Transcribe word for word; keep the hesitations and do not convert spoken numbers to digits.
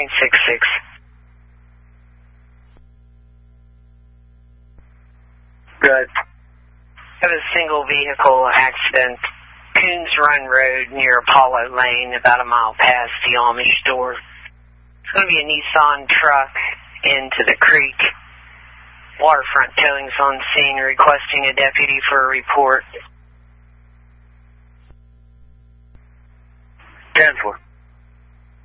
Green six six. Good. Have a single vehicle accident, Coons Run Road near Apollo Lane, about a mile past the Amish store. It's going to be a Nissan truck into the creek. Waterfront Towing's on scene requesting a deputy for a report. ten four.